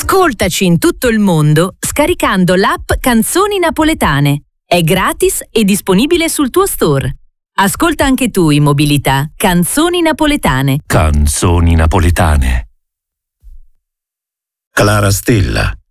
Ascoltaci in tutto il mondo scaricando l'app Canzoni Napoletane. È gratis e disponibile sul tuo store. Ascolta anche tu in mobilità Canzoni Napoletane. Canzoni Napoletane. Clara Stella.